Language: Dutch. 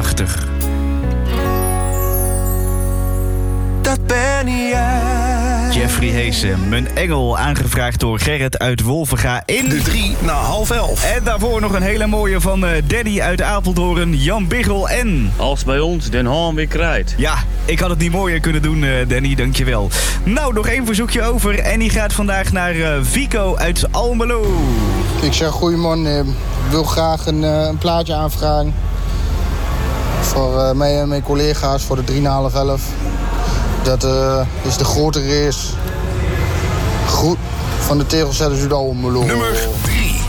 Prachtig. Dat ben jij. Jeffrey Heesen, Mijn Engel, aangevraagd door Gerrit uit Wolvenga in... De 3 na 10:30. En daarvoor nog een hele mooie van Daddy uit Apeldoorn, Jan Biggel en... Als bij ons Den Haan weer krijt. Ja, ik had het niet mooier kunnen doen, Danny, dankjewel. Nou, nog één verzoekje over en die gaat vandaag naar Vico uit Almelo. Ik zeg goeiemorgen, ik wil graag een plaatje aanvragen. Voor mij en mijn collega's voor de 3 na 11:30. Dat is de grote race. Goed van de Tegelzetters uit Almelo. Nummer 3.